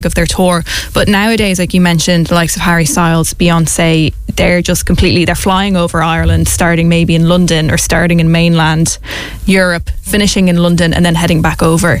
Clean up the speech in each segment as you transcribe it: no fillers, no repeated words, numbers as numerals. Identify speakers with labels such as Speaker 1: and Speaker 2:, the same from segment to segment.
Speaker 1: of their tour. But nowadays, like you mentioned, the likes of Harry Styles, Beyonce, they're flying over Ireland, starting maybe in London or starting in mainland Europe, finishing in London and then heading back over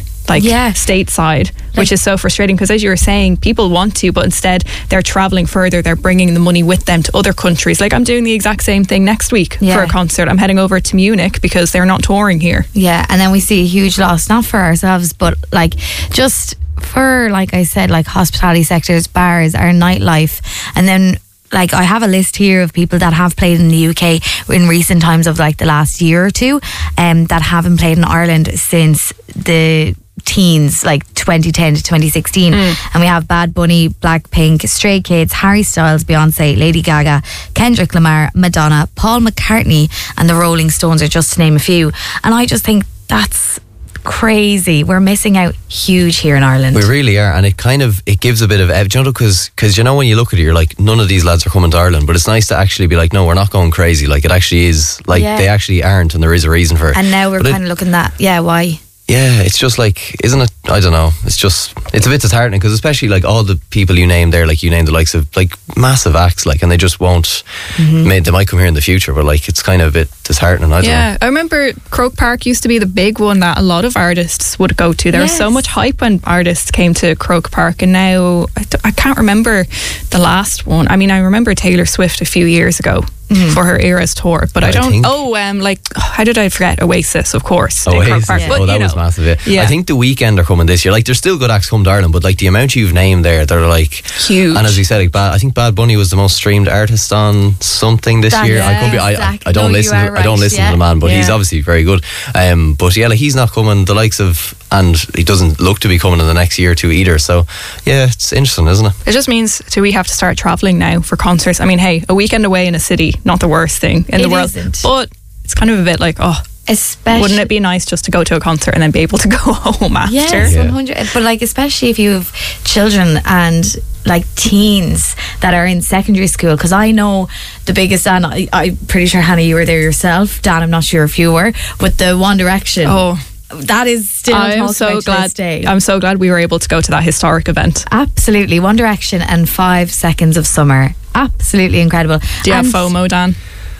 Speaker 1: stateside, which is so frustrating because, as you were saying, people want to, but instead they're travelling further, they're bringing the money with them to other countries. Like I'm doing the exact same thing next week for a concert. I'm heading over to Munich because they're not touring here.
Speaker 2: Yeah, and then we see a huge loss, not for ourselves, but like just for, like I said, like hospitality sectors, bars, our nightlife. And then like I have a list here of people that have played in the UK in recent times of like the last year or two, that haven't played in Ireland since the teens, like 2010 to 2016. And we have Bad Bunny, Blackpink, Stray Kids, Harry Styles, Beyonce, Lady Gaga, Kendrick Lamar, Madonna, Paul McCartney and the Rolling Stones, are just to name a few. And I just think that's crazy. We're missing out huge here in Ireland.
Speaker 3: We really are, and it gives a bit of, do you know, because you know when you look at it, you're like, none of these lads are coming to Ireland, but it's nice to actually be like, no, we're not going crazy. Like it actually is, like they actually aren't, and there is a reason for it.
Speaker 2: And now we're kind of looking at why.
Speaker 3: Yeah, it's just like, isn't it? I don't know. It's a bit disheartening because especially like all the people you named there, like you named the likes of like massive acts, like, and they just won't. They might come here in the future, but like it's kind of a bit disheartening. I don't know.
Speaker 1: I remember Croke Park used to be the big one that a lot of artists would go to. There was so much hype when artists came to Croke Park, and now I can't remember the last one. I mean, I remember Taylor Swift a few years ago. For her Eras tour, but I don't. How did I forget Oasis? Of course,
Speaker 3: Oasis.
Speaker 1: But,
Speaker 3: that was massive. Yeah. I think The Weeknd are coming this year. Like, there's still good acts come to Ireland, but like the amount you've named there, they're like
Speaker 1: huge.
Speaker 3: And as we said, like, I think Bad Bunny was the most streamed artist on something this year. I don't listen to the man, but he's obviously very good. But yeah, like he's not coming. The likes of, and he doesn't look to be coming in the next year or two either. So yeah, it's interesting, isn't it?
Speaker 1: It just means we have to start travelling now for concerts. I mean, hey, a weekend away in a city, not the worst thing in the world, but it's kind of a bit like, especially, wouldn't it be nice just to go to a concert and then be able to go home after?
Speaker 2: Yes, 100. But like, especially if you have children and like teens that are in secondary school, because I know the biggest, and I'm pretty sure, Hannah, you were there yourself. Dan, I'm not sure if you were, but the One Direction. That is still
Speaker 1: I'm so glad we were able to go to that historic event.
Speaker 2: Absolutely. One Direction and 5 Seconds of Summer. Absolutely incredible.
Speaker 1: Do you have FOMO, Dan?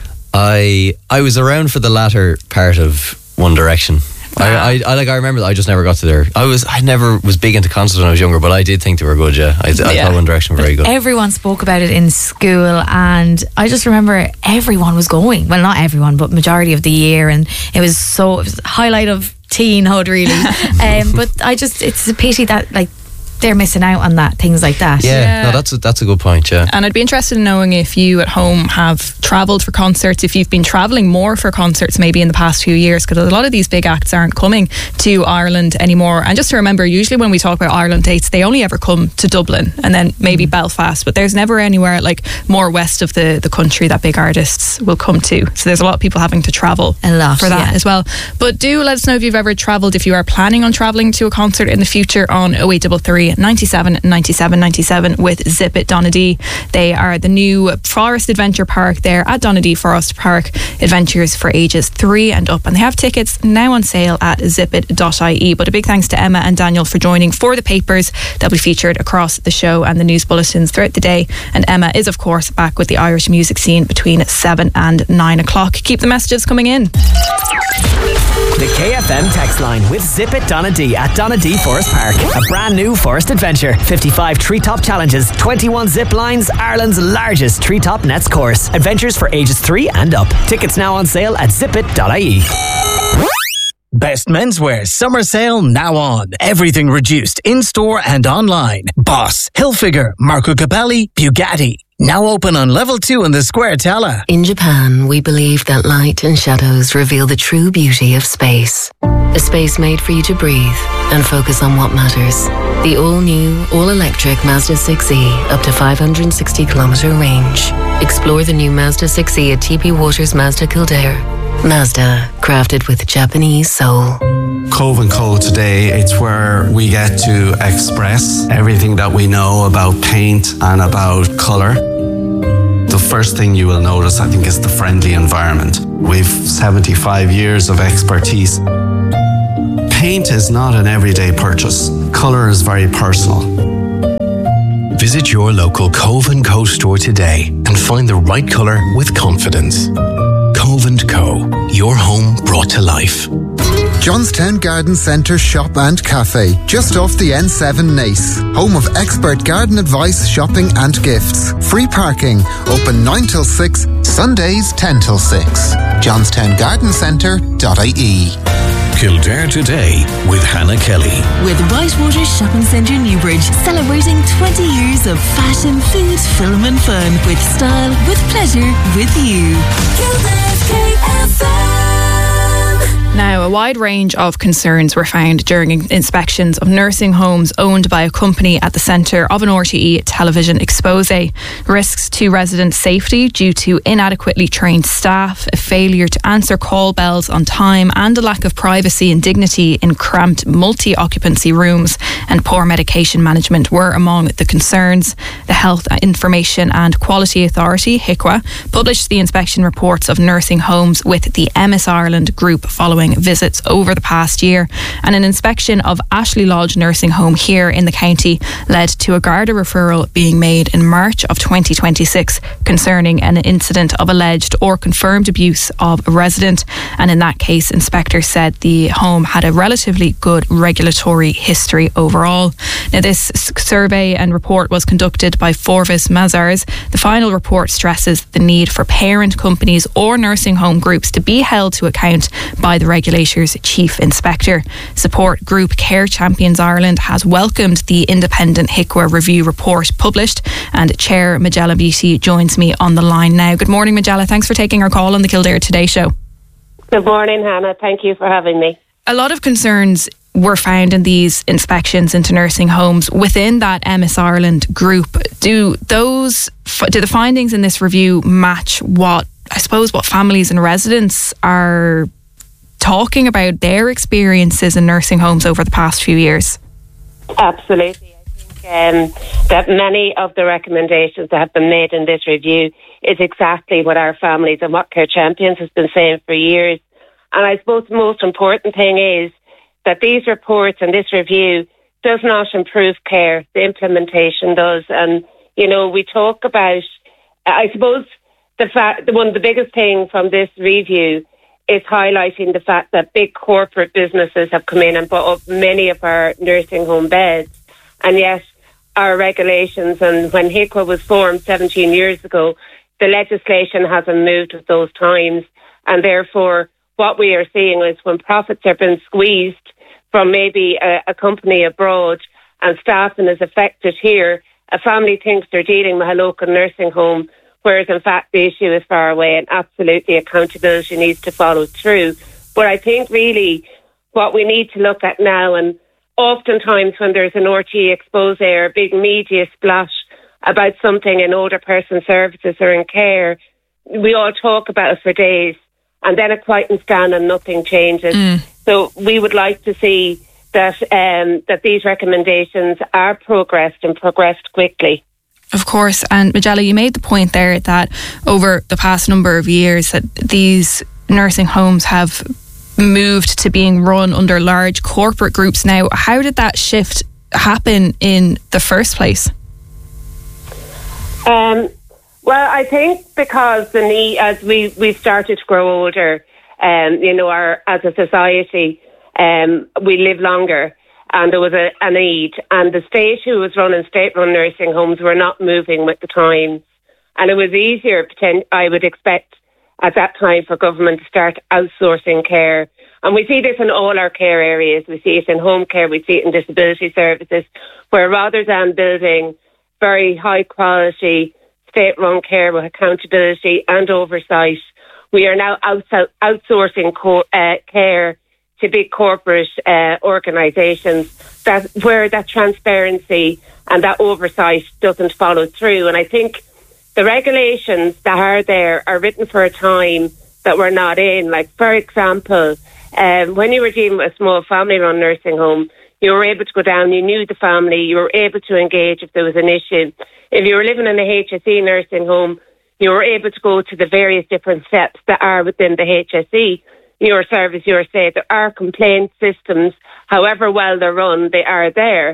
Speaker 3: I was around for the latter part of One Direction. Wow. I remember that I just never got to there. I never was big into concerts when I was younger, but I did think they were good. I thought One Direction were very good.
Speaker 2: Everyone spoke about it in school, and I just remember everyone was going. Well, not everyone, but majority of the year, and it was a highlight of teenhood, really. But it's a pity that like they're missing out on that, things like that.
Speaker 3: No, that's a good point.
Speaker 1: And I'd be interested in knowing if you at home have travelled for concerts, if you've been travelling more for concerts maybe in the past few years, because a lot of these big acts aren't coming to Ireland anymore. And just to remember, usually when we talk about Ireland dates, they only ever come to Dublin and then maybe Belfast, but there's never anywhere like more west of the country that big artists will come to. So there's a lot of people having to travel for that as well. But do let us know if you've ever travelled, if you are planning on travelling to a concert in the future, on 0833 97 97 97 with Zip It Donadee. They are the new Forest Adventure Park there at Donadee Forest Park. Adventures for ages 3 and up, and they have tickets now on sale at zipit.ie. But a big thanks to Emma and Daniel for joining for the papers. They'll be featured across the show and the news bulletins throughout the day, and Emma is of course back with the Irish music scene between 7 and 9 o'clock. Keep the messages coming in.
Speaker 4: The KFM text line with Zip It Donadee at Donadee Forest Park. A brand new forest adventure. 55 treetop challenges, 21 zip lines, Ireland's largest treetop nets course. Adventures for ages 3 and up. Tickets now on sale at zipit.ie.
Speaker 5: Best menswear summer sale now on. Everything reduced in-store and online. Boss, Hilfiger, Marco Capelli, Bugatti. Now open on level 2 in the Square Tala.
Speaker 6: In Japan, we believe that light and shadows reveal the true beauty of space. A space made for you to breathe and focus on what matters. The all-new, all-electric Mazda 6e, up to 560 kilometre range. Explore the new Mazda 6e at TP Waters Mazda Kildare. Mazda, crafted with Japanese soul.
Speaker 7: Cove & Co today, it's where we get to express everything that we know about paint and about colour. The first thing you will notice, I think, is the friendly environment. We've 75 years of expertise. Paint is not an everyday purchase. Colour is very personal.
Speaker 8: Visit your local Cove & Co store today and find the right colour with confidence. Cove & Co, your home brought to life.
Speaker 9: Johnstown Garden Centre Shop and Cafe, just off the N7 Nace. Home of expert garden advice, shopping and gifts. Free parking, open 9 till 6, Sundays 10 till 6. johnstowngardencentre.ie.
Speaker 8: Kildare Today with Hannah Kelly.
Speaker 10: With Whitewater Shopping Centre Newbridge, celebrating 20 years of fashion, food, film and fun. With style, with pleasure, with you. Kildare's KFM.
Speaker 1: Now, a wide range of concerns were found during inspections of nursing homes owned by a company at the centre of an RTE television expose. Risks to resident safety due to inadequately trained staff, a failure to answer call bells on time, and a lack of privacy and dignity in cramped multi-occupancy rooms, and poor medication management were among the concerns. The Health Information and Quality Authority, HIQA, published the inspection reports of nursing homes with the MS Ireland Group following visits over the past year, and an inspection of Ashley Lodge Nursing Home here in the county led to a Garda referral being made in March of 2026 concerning an incident of alleged or confirmed abuse of a resident, and in that case inspectors said the home had a relatively good regulatory history overall. Now, this survey and report was conducted by Forvis Mazars. The final report stresses the need for parent companies or nursing home groups to be held to account by the regulator's chief inspector. Support group Care Champions Ireland has welcomed the independent HIQA review report published, and Chair Majella Beattie joins me on the line now. Good morning, Majella. Thanks for taking our call on the Kildare Today show.
Speaker 11: Good morning, Hannah. Thank you for having me.
Speaker 1: A lot of concerns were found in these inspections into nursing homes within that MS Ireland group. Do the findings in this review match what families and residents are talking about their experiences in nursing homes over the past few years?
Speaker 11: Absolutely. I think that many of the recommendations that have been made in this review is exactly what our families and what Care Champions has been saying for years. And I suppose the most important thing is that these reports and this review does not improve care. The implementation does. And, we talk about, I suppose, one of the biggest things from this review is highlighting the fact that big corporate businesses have come in and bought up many of our nursing home beds. And yet our regulations, and when HIQA was formed 17 years ago, the legislation hasn't moved with those times. And therefore, what we are seeing is when profits are being squeezed from maybe a company abroad and staffing is affected here, a family thinks they're dealing with a local nursing home, whereas in fact the issue is far away, and absolutely accountability needs to follow through. But I think really what we need to look at now, and oftentimes when there's an RTE expose or a big media splash about something in older person services or in care, we all talk about it for days and then it quietens down and nothing changes. So we would like to see that these recommendations are progressed and progressed quickly.
Speaker 1: Of course. And Majella, you made the point there that over the past number of years that these nursing homes have moved to being run under large corporate groups now. How did that shift happen in the first place?
Speaker 11: Well, I think because the need, as we started to grow older, as a society, we live longer, and there was a need. And the state who was running state-run nursing homes were not moving with the times. And it was easier, I would expect, at that time for government to start outsourcing care. And we see this in all our care areas. We see it in home care, we see it in disability services, where rather than building very high-quality state-run care with accountability and oversight, we are now outsourcing care to big corporate organisations where that transparency and that oversight doesn't follow through. And I think the regulations that are there are written for a time that we're not in. Like, for example, when you were dealing with a small family-run nursing home, you were able to go down, you knew the family, you were able to engage if there was an issue. If you were living in a HSE nursing home, you were able to go to the various different steps that are within the HSE. Your service, your say, there are complaint systems, however well they're run, they are there.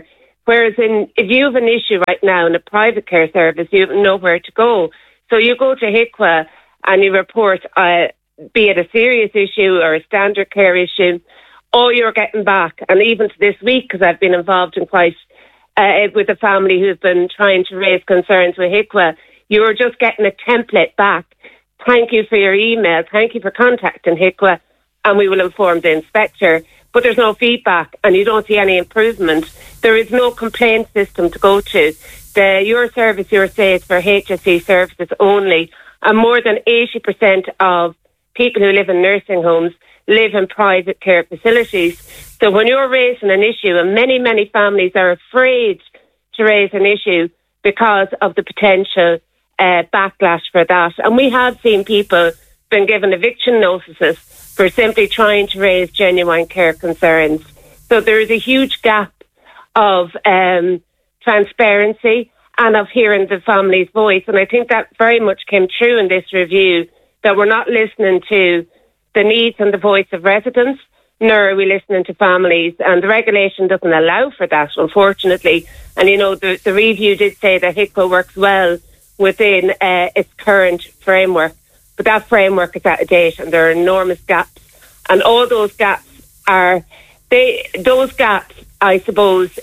Speaker 11: Whereas if you have an issue right now in a private care service, you have nowhere to go. So you go to HIQA and you report, be it a serious issue or a standard care issue, all you're getting back, and even to this week, because I've been involved in quite with a family who's been trying to raise concerns with HIQA, you're just getting a template back. Thank you for your email. Thank you for contacting HIQA, and we will inform the inspector. But there's no feedback, and you don't see any improvement. There is no complaint system to go to. Your service, your say, is for HSE services only, and more than 80% of people who live in nursing homes live in private care facilities. So when you're raising an issue, and many, many families are afraid to raise an issue because of the potential backlash for that. And we have seen people been given eviction notices for simply trying to raise genuine care concerns. So there is a huge gap of transparency and of hearing the family's voice. And I think that very much came true in this review, that we're not listening to the needs and the voice of residents, nor are we listening to families. And the regulation doesn't allow for that, unfortunately. And, you know, the review did say that HIQA works well within its current framework. But that framework is out of date, and there are enormous gaps. And all those gaps are, I suppose,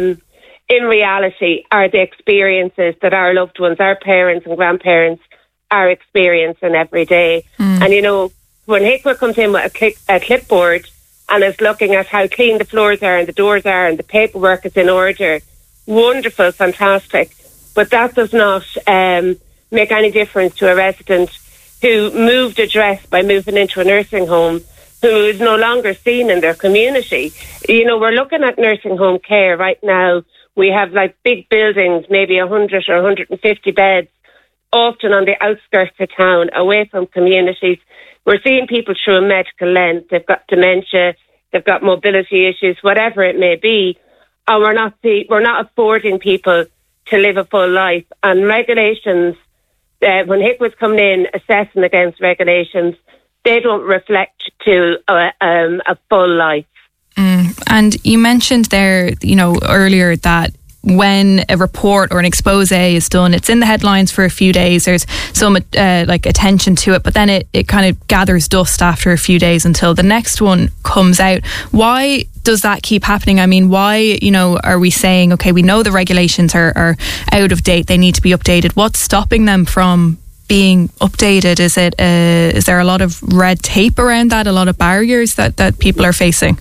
Speaker 11: in reality, are the experiences that our loved ones, our parents and grandparents, are experiencing every day. And, you know, when HIQA comes in with a clipboard and is looking at how clean the floors are and the doors are and the paperwork is in order, wonderful, fantastic. But that does not make any difference to a resident who moved address by moving into a nursing home, who is no longer seen in their community. You know, we're looking at nursing home care right now. We have like big buildings, maybe 100 or 150 beds, often on the outskirts of town, away from communities. We're seeing people through a medical lens. They've got dementia, they've got mobility issues, whatever it may be, and we're not affording people to live a full life. And regulations, when HIQA's coming in assessing against regulations, they don't reflect to a full life.
Speaker 1: And you mentioned there, you know, earlier that when a report or an expose is done, it's in the headlines for a few days. There's some like attention to it, but then it kind of gathers dust after a few days until the next one comes out. Why does that keep happening? I mean, why, you know, are we saying, okay, we know the regulations are out of date, they need to be updated? What's stopping them from being updated? Is there a lot of red tape around that, a lot of barriers that people are facing?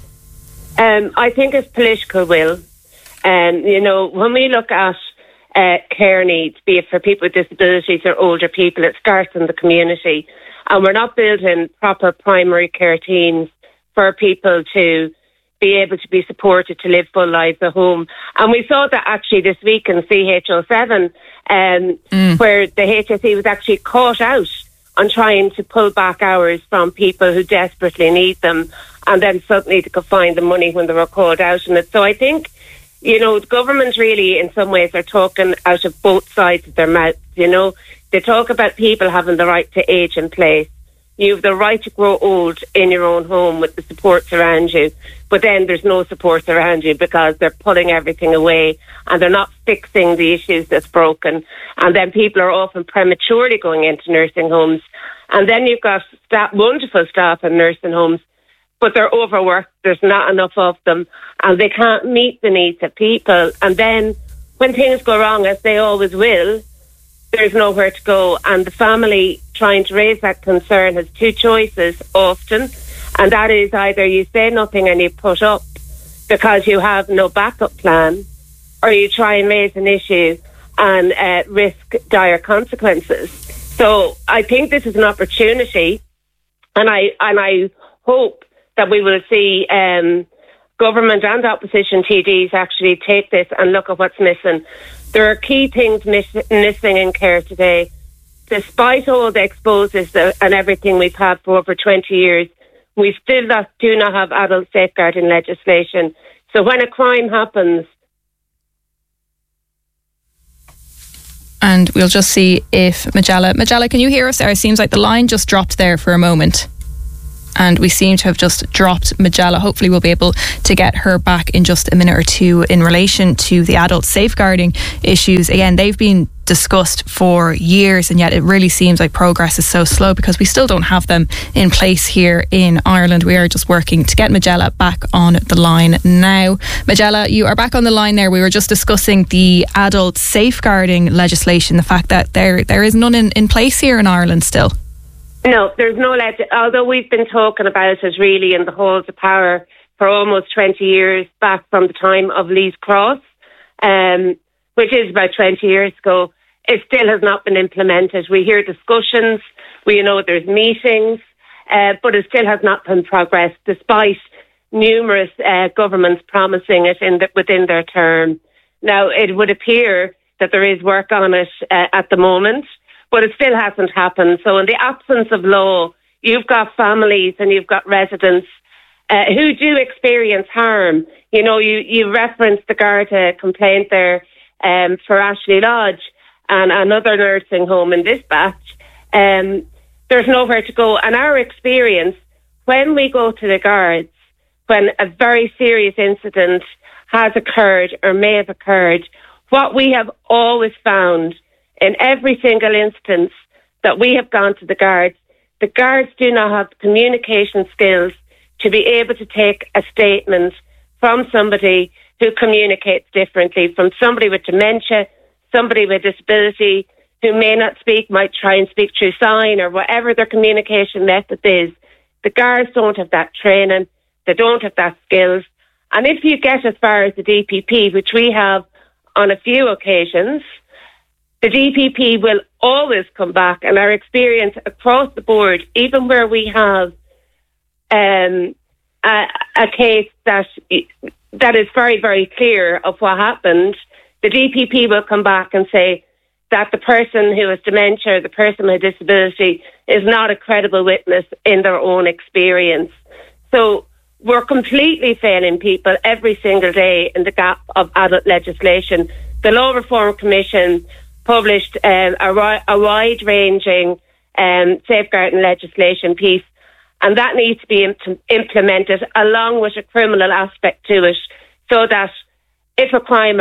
Speaker 11: I think it's political will. You know, when we look at care needs, be it for people with disabilities or older people, it starts in the community. And we're not building proper primary care teams for people to be able to be supported to live full lives at home. And we saw that actually this week in CHO7, where the HSE was actually caught out on trying to pull back hours from people who desperately need them, and then suddenly they could find the money when they were called out on it. So I think, you know, the government really in some ways are talking out of both sides of their mouths. You know, they talk about people having the right to age in place. You have the right to grow old in your own home with the supports around you, but then there's no supports around you because they're pulling everything away and they're not fixing the issues that's broken. And then people are often prematurely going into nursing homes. And then you've got wonderful staff in nursing homes, but they're overworked, there's not enough of them, and they can't meet the needs of people. And then when things go wrong, as they always will, there's nowhere to go. And the family trying to raise that concern has two choices often, and that is either you say nothing and you put up because you have no backup plan, or you try and raise an issue and risk dire consequences. So I think this is an opportunity, and I hope that we will see government and opposition TDs actually take this and look at what's missing. There are key things missing in care today. Despite all the exposes and everything we've had for over 20 years, we still do not have adult safeguarding legislation. So when a crime happens...
Speaker 1: And we'll just see if Majella, can you hear us? It seems like the line just dropped there for a moment. and we seem to have just dropped Majella. Hopefully we'll be able to get her back in just a minute or two. In relation to the adult safeguarding issues, again, they've been discussed for years, and yet it really seems like progress is so slow because we still don't have them in place here in Ireland. We are just working to get Majella back on the line now. Majella, you are back on the line there. We were just discussing the adult safeguarding legislation, the fact that there is none in place here in Ireland still.
Speaker 11: No, there's no although we've been talking about it really in the halls of power for almost 20 years, back from the time of Lee's Cross, which is about 20 years ago. It still has not been implemented. We hear discussions, we know there's meetings, but it still has not been progressed, despite numerous governments promising it within their term. Now, it would appear that there is work on it at the moment, but it still hasn't happened. So in the absence of law, you've got families and you've got residents who do experience harm. You know, you referenced the Garda complaint there for Ashley Lodge and another nursing home in this batch. There's nowhere to go. And our experience, when we go to the guards, when a very serious incident has occurred or may have occurred, what we have always found in every single instance that we have gone to the guards do not have the communication skills to be able to take a statement from somebody who communicates differently, from somebody with dementia, somebody with disability who may not speak, might try and speak through sign or whatever their communication method is. The guards don't have that training, they don't have that skills. And if you get as far as the DPP, which we have on a few occasions, the DPP will always come back, and our experience across the board, even where we have a case that is very, very clear of what happened, the DPP will come back and say that the person who has dementia, the person with disability, is not a credible witness in their own experience. So we're completely failing people every single day in the gap of adult legislation. The Law Reform Commission published a wide-ranging safeguarding legislation piece, and that needs to be implemented along with a criminal aspect to it, so that if a crime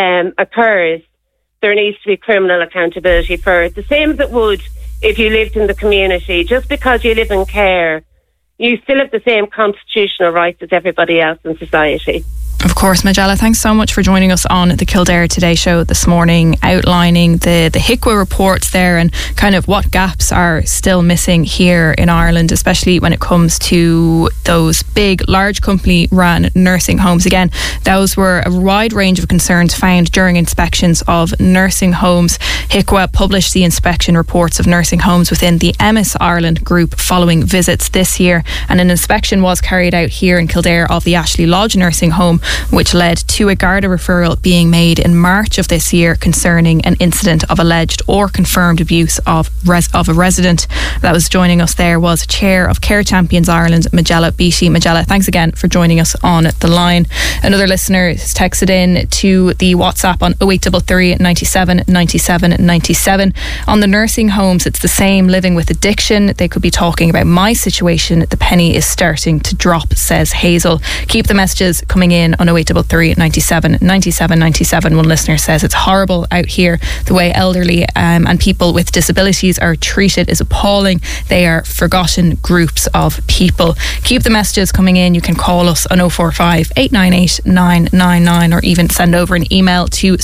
Speaker 11: occurs, there needs to be criminal accountability for it. The same as it would if you lived in the community. Just because you live in care, you still have the same constitutional rights as everybody else in society.
Speaker 1: Of course, Majella, thanks so much for joining us on the Kildare Today show this morning, outlining the HIQA reports there and kind of what gaps are still missing here in Ireland, especially when it comes to those big, large company-run nursing homes. Again, those were a wide range of concerns found during inspections of nursing homes. HIQA published the inspection reports of nursing homes within the Emis Ireland group following visits this year, and an inspection was carried out here in Kildare of the Ashley Lodge nursing home, which led to a Garda referral being made in March of this year concerning an incident of alleged or confirmed abuse of a resident. That was joining us there was Chair of Care Champions Ireland, Majella Beattie. Majella, thanks again for joining us on the line. Another listener has texted in to the WhatsApp on 0833 97 97 97. On the nursing homes, it's the same, living with addiction. They could be talking about my situation. The penny is starting to drop, says Hazel. Keep the messages coming in on 0833 97 97 97. One listener says it's horrible out here. The way elderly and people with disabilities are treated is appalling. They are forgotten groups of people. Keep the messages coming in. You can call us on 045 898 999 or even send over an email to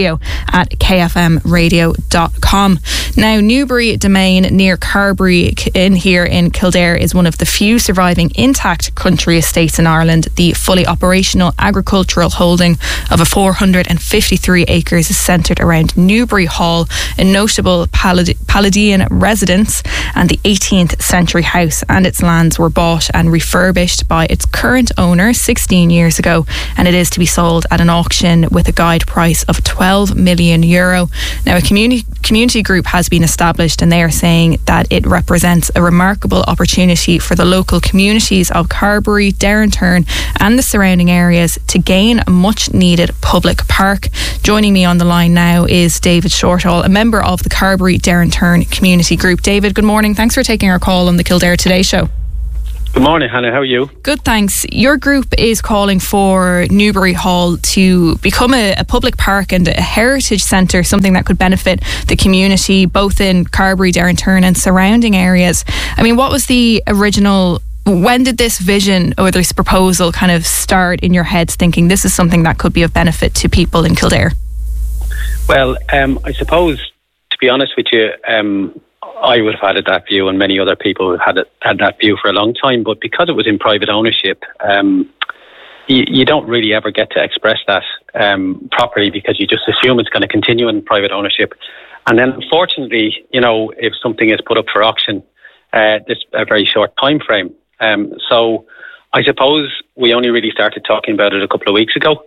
Speaker 1: studio@kfmradio.com. Now, Newbury Domain near Carbury here in Kildare is one of the few surviving intact country estates in Ireland. The fully operational agricultural holding of a 453 acres is centred around Newbury Hall, a notable Palladian residence, and the 18th century house, and its lands were bought and refurbished by its current owner 16 years ago, and it is to be sold at an auction with a guide price of €12 million. Now, a community group has been established, and they are saying that it represents a remarkable opportunity for the local communities of Carbury, Derrinturn and the surrounding areas to gain a much needed public park. Joining me on the line now is David Shortall, a member of the Carbury Derrinturn Community Group. David, good morning. Thanks for taking our call on the Kildare Today show.
Speaker 12: Good morning, Hannah. How are you?
Speaker 1: Good, thanks. Your group is calling for Newbury Hall to become a public park and a heritage centre, something that could benefit the community, both in Carbery, Derrynturn and surrounding areas. I mean, what was the original... When did this vision or this proposal kind of start in your heads, thinking this is something that could be of benefit to people in Kildare?
Speaker 12: Well, I suppose, to be honest with you, I would have had that view, and many other people have had that view for a long time. But because it was in private ownership, you don't really ever get to express that properly, because you just assume it's going to continue in private ownership. And then, unfortunately, if something is put up for auction, there's a very short time frame. So I suppose we only really started talking about it a couple of weeks ago.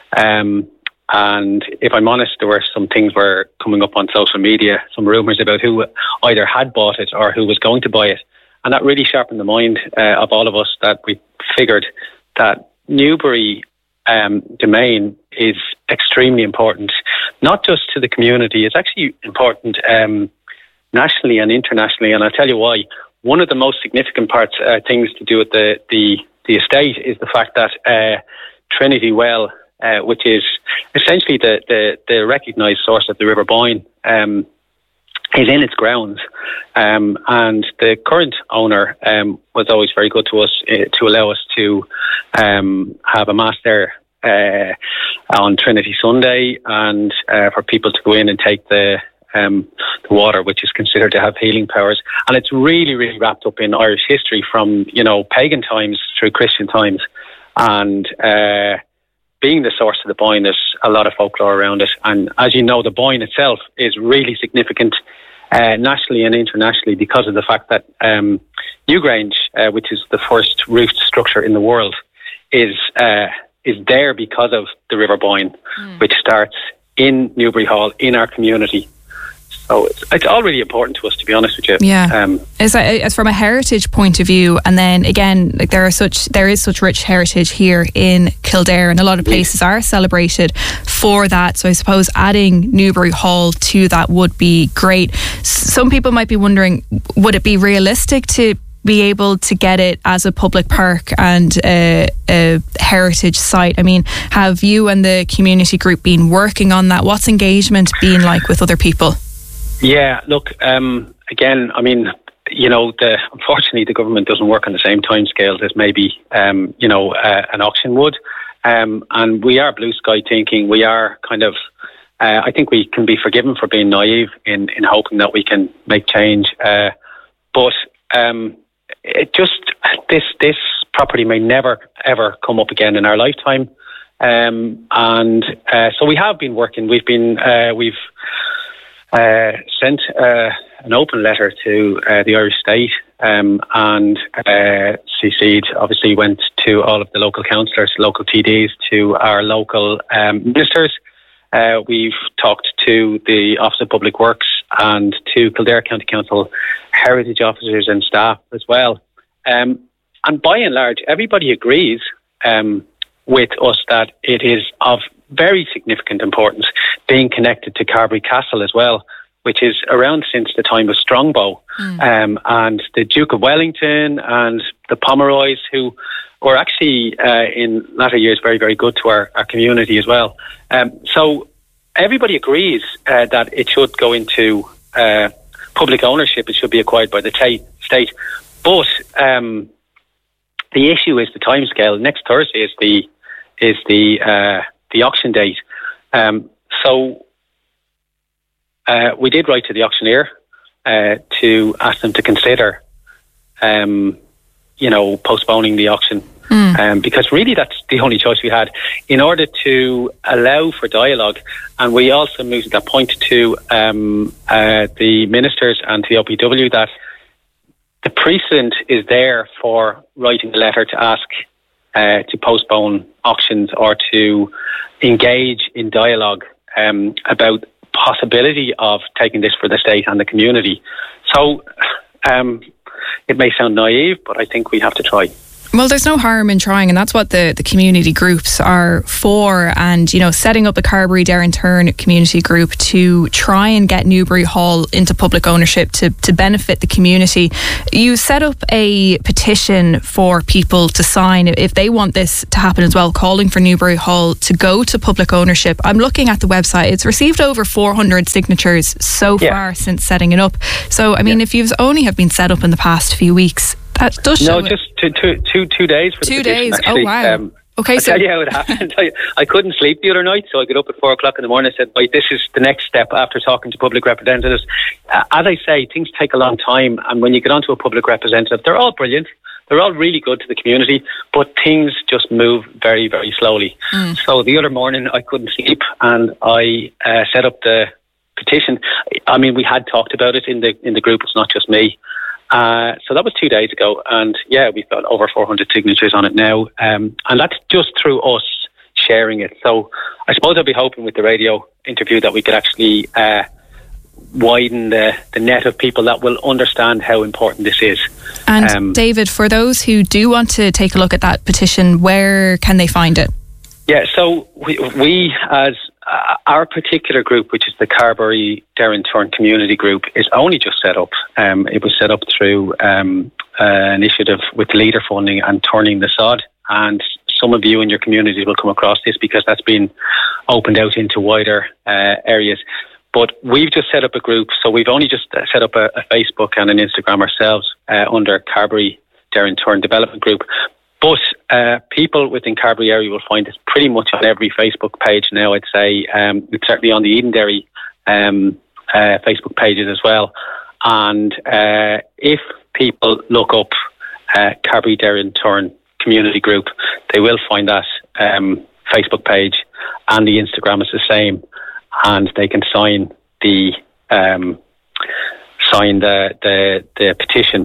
Speaker 12: And if I'm honest, there were some things were coming up on social media, some rumours about who either had bought it or who was going to buy it. And that really sharpened the mind of all of us, that we figured that Newbury domain is extremely important, not just to the community. It's actually important nationally and internationally. And I'll tell you why. One of the most significant things to do with the estate is the fact that Trinity Well, which is essentially the recognised source of the River Boyne, is in its grounds. And the current owner was always very good to us to allow us to have a mass there on Trinity Sunday, and for people to go in and take the water, which is considered to have healing powers. And it's really, really wrapped up in Irish history from, pagan times through Christian times. And being the source of the Boyne, there's a lot of folklore around it. And as you know, the Boyne itself is really significant nationally and internationally, because of the fact that Newgrange, which is the first roofed structure in the world, is there because of the River Boyne, which starts in Newbury Hall, in our community. So it's all really important to us, to be honest with you.
Speaker 1: Yeah. As from a heritage point of view, and then again, like there is such rich heritage here in Kildare, and a lot of places are celebrated for that. So I suppose adding Newbury Hall to that would be great. Some people might be wondering, would it be realistic to be able to get it as a public park and a heritage site? I mean, have you and the community group been working on that? What's engagement been like with other people?
Speaker 12: Yeah, look, again, I mean, unfortunately the government doesn't work on the same timescales as maybe, an auction would. And we are blue sky thinking. We are kind of, I think we can be forgiven for being naive in hoping that we can make change. But it just, this property may never, ever come up again in our lifetime. So we have been working. We've sent an open letter to the Irish State, and CC'd, obviously went to all of the local councillors, local TDs, to our local ministers. We've talked to the Office of Public Works and to Kildare County Council heritage officers and staff as well. And by and large, everybody agrees with us that it is of very significant importance, being connected to Carbery Castle as well, which is around since the time of Strongbow. And the Duke of Wellington and the Pomeroys, who were actually in latter years very, very good to our community as well. So everybody agrees that it should go into public ownership. It should be acquired by the state. But the issue is the timescale. Next Thursday is the auction date. So we did write to the auctioneer to ask them to consider, postponing the auction. Because really that's the only choice we had in order to allow for dialogue. And we also moved that point to the ministers and to the OPW that the precedent is there for writing a letter to ask to postpone auctions or to engage in dialogue about possibility of taking this for the state and the community. So it may sound naive, but I think we have to try.
Speaker 1: Well, there's no harm in trying, and that's what the community groups are for. And, you know, setting up the Carbery Derrin Turn community group to try and get Newbury Hall into public ownership to benefit the community. You set up a petition for people to sign if they want this to happen as well, calling for Newbury Hall to go to public ownership. I'm looking at the website. It's received over 400 signatures so far since setting it up. So, I mean, if you've only have been set up in the past few weeks, that does show.
Speaker 12: No, just 2 days for the
Speaker 1: 2 days.
Speaker 12: Actually.
Speaker 1: Oh, wow. Okay,
Speaker 12: I'll tell you how it happened. I couldn't sleep the other night, so I got up at 4 o'clock in the morning and said, right, this is the next step after talking to public representatives. As I say, things take a long time, and when you get onto a public representative, they're all brilliant. They're all really good to the community, but things just move very, very slowly. So the other morning, I couldn't sleep, and I set up the petition. I mean, we had talked about it in the group. It's not just me. So that was 2 days ago, and we've got over 400 signatures on it now, and that's just through us sharing it. So I suppose I'll be hoping with the radio interview that we could actually widen the net of people that will understand how important this is.
Speaker 1: And David, for those who do want to take a look at that petition, where can they find it?
Speaker 12: Yeah, so we as our particular group, which is the Carbery Derrin Turn Community Group, is only just set up. It was set up through an initiative with Leader Funding and Turning the Sod. And some of you in your community will come across this because that's been opened out into wider areas. But we've just set up a group. So we've only just set up a Facebook and an Instagram ourselves under Carbery Derrin Turn Development Group. But people within Carbery area will find this pretty much on every Facebook page now, I'd say. It's certainly on the Edenderry Facebook pages as well. And if people look up Carbery Derrin Turn Community Group, they will find that Facebook page, and the Instagram is the same. And they can sign the petition.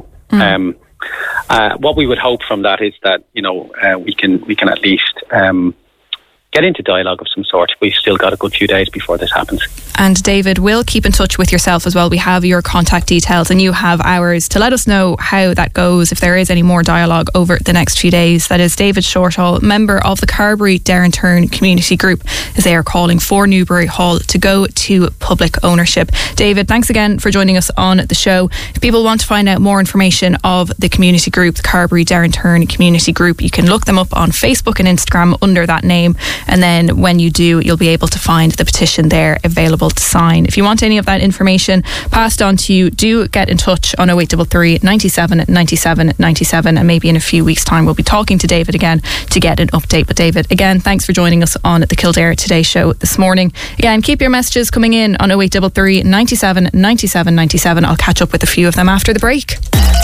Speaker 12: What we would hope from that is that we can at least get into dialogue of some sort. We've still got a good few days before this happens.
Speaker 1: And David, we'll keep in touch with yourself as well. We have your contact details and you have ours to let us know how that goes if there is any more dialogue over the next few days. That is David Shortall, member of the Carbery Derrin Turn Community Group, as they are calling for Newbury Hall to go to public ownership. David, thanks again for joining us on the show. If people want to find out more information of the community group, the Carbery Derrin Turn Community Group, you can look them up on Facebook and Instagram under that name. And then when you do, you'll be able to find the petition there available to sign. If you want any of that information passed on to you, do get in touch on 0833 97 97 97, and maybe in a few weeks' time we'll be talking to David again to get an update. But David, again, thanks for joining us on the Kildare Today show this morning. Again, keep your messages coming in on 0833 97 97 97. I'll catch up with a few of them after the break.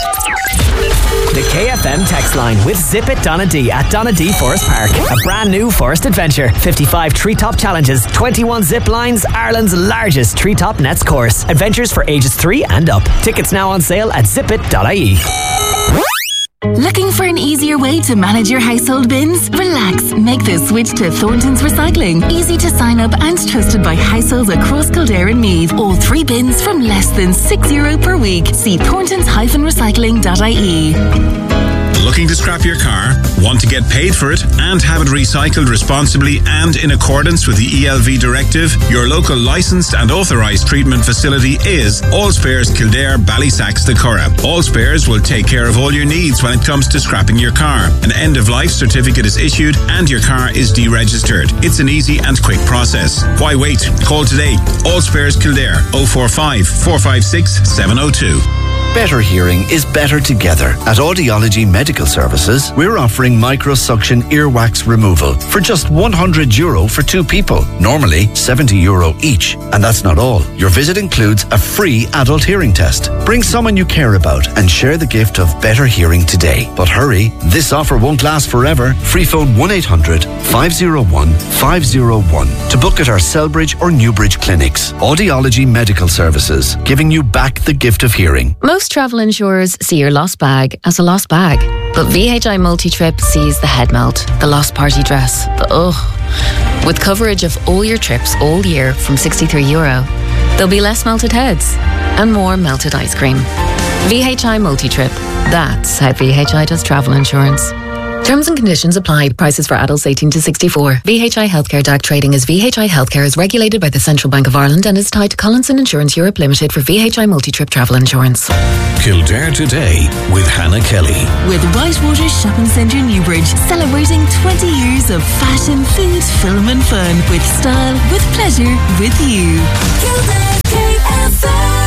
Speaker 4: The KFM text line with Zip It Donna D at Donna D Forest Park. A brand new forest adventure. 55 treetop challenges, 21 zip lines, Ireland's largest treetop nets course. Adventures for ages 3 and up. Tickets now on sale at zipit.ie.
Speaker 10: Looking for an easier way to manage your household bins? Relax. Make the switch to Thornton's Recycling. Easy to sign up and trusted by households across Kildare and Meath. All 3 bins from less than €6 per week. See thorntons-recycling.ie.
Speaker 13: Looking to scrap your car? Want to get paid for it and have it recycled responsibly and in accordance with the ELV directive? Your local licensed and authorised treatment facility is All Spares Kildare, Ballysacks, the Curragh. All Spares will take care of all your needs when it comes to scrapping your car. An end-of-life certificate is issued and your car is deregistered. It's an easy and quick process. Why wait? Call today. All Spares Kildare 045 456 702.
Speaker 14: Better hearing is better together. At Audiology Medical Services, we're offering microsuction earwax removal for just €100 for 2 people. Normally €70 each. And that's not all. Your visit includes a free adult hearing test. Bring someone you care about and share the gift of better hearing today. But hurry, this offer won't last forever. Free phone 1-800-501-501 to book at our Selbridge or Newbridge clinics. Audiology Medical Services, giving you back the gift of hearing.
Speaker 6: Most travel insurers see your lost bag as a lost bag. But VHI Multi-Trip sees the head melt, the lost party dress, the ugh. With coverage of all your trips all year from €63, there'll be less melted heads and more melted ice cream. VHI Multi-Trip. That's how VHI does travel insurance. Terms and conditions apply. Prices for adults 18 to 64. VHI Healthcare DAC trading as VHI Healthcare is regulated by the Central Bank of Ireland and is tied to Collinson Insurance Europe Limited for VHI multi-trip travel insurance.
Speaker 8: Kildare Today with Hannah Kelly.
Speaker 10: With Whitewater Shopping Centre Newbridge, celebrating 20 years of fashion, food, film and fun. With style, with pleasure, with you. Kildare KFM.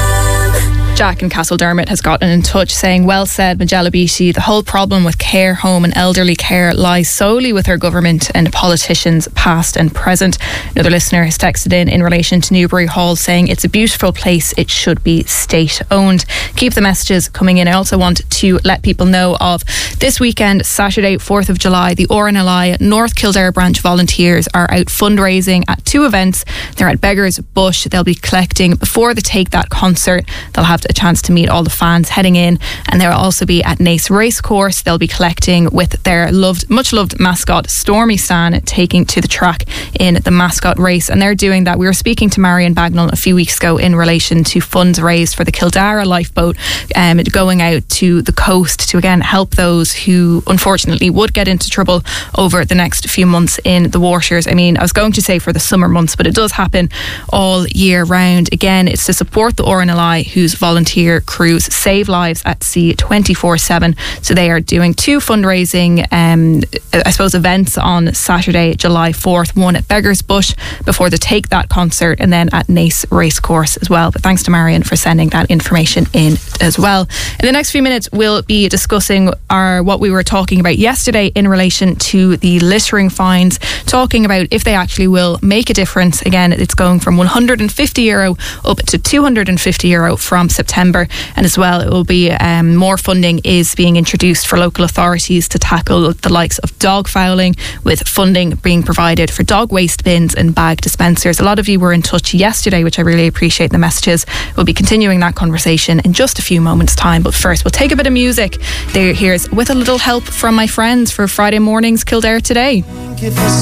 Speaker 1: Jack in Castledermot has gotten in touch saying, well said, Majella Beatty, the whole problem with care home and elderly care lies solely with our government and politicians past and present. Another listener has texted in relation to Newbury Hall saying it's a beautiful place, it should be state owned. Keep the messages coming in. I also want to let people know of this weekend, Saturday 4th of July, the RNLI North Kildare branch volunteers are out fundraising at 2 events. They're at Beggars Bush. They'll be collecting before the Take That concert. They'll have a chance to meet all the fans heading in, and they'll also be at Naas Racecourse. They'll be collecting with their much loved mascot Stormy Stan, taking to the track in the mascot race, and they're doing that. We were speaking to Marion Bagnall a few weeks ago in relation to funds raised for the Kildare lifeboat going out to the coast to again help those who unfortunately would get into trouble over the next few months in the waters. I mean, I was going to say for the summer months, but it does happen all year round. Again, it's to support the RNLI, whose volunteer crews save lives at sea 24/7. So they are doing 2 fundraising events on Saturday, July 4th, one at Beggars Bush before the Take That concert, and then at Naas Racecourse as well. But thanks to Marion for sending that information in as well. In the next few minutes, we'll be discussing what we were talking about yesterday in relation to the littering fines, talking about if they actually will make a difference. Again, it's going from €150 up to €250 from September, and as well it will be more funding is being introduced for local authorities to tackle the likes of dog fouling, with funding being provided for dog waste bins and bag dispensers. A lot of you were in touch yesterday, which I really appreciate the messages. We'll be continuing that conversation in just a few moments time, but first we'll take a bit of music. Here's With a Little Help from My Friends for Friday morning's Kildare Today.